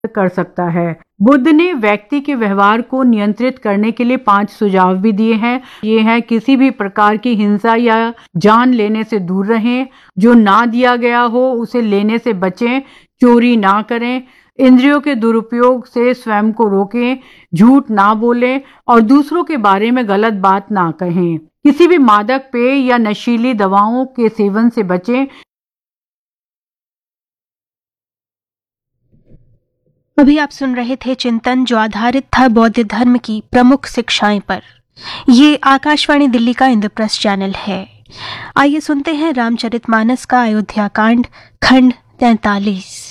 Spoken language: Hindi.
कर सकता है। बुद्ध ने व्यक्ति के व्यवहार को नियंत्रित करने के लिए 5 सुझाव भी दिए हैं। ये है, किसी भी प्रकार की हिंसा या जान लेने से दूर रहें, जो ना दिया गया हो उसे लेने से बचें, चोरी ना करें, इंद्रियों के दुरुपयोग से स्वयं को रोकें, झूठ ना बोलें और दूसरों के बारे में गलत बात ना कहें। किसी भी मादक पेय या नशीली दवाओं के सेवन से बचें। अभी आप सुन रहे थे चिंतन, जो आधारित था बौद्ध धर्म की प्रमुख शिक्षाएं पर। ये आकाशवाणी दिल्ली का इंद्रप्रस्थ चैनल है। आइए सुनते हैं रामचरितमानस का अयोध्या कांड खंड 43।